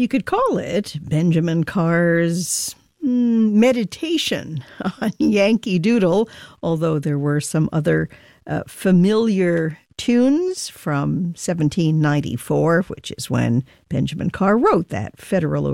You could call it Benjamin Carr's meditation on Yankee Doodle, although there were some other familiar tunes from 1794, which is when Benjamin Carr wrote that Federal